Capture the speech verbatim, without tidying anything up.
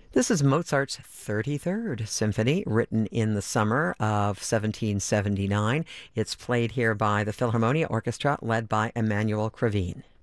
This is Mozart's thirty-third Symphony, written in the summer of seventeen seventy-nine. It's played here by the Philharmonia Orchestra, led by Emmanuel Krivine.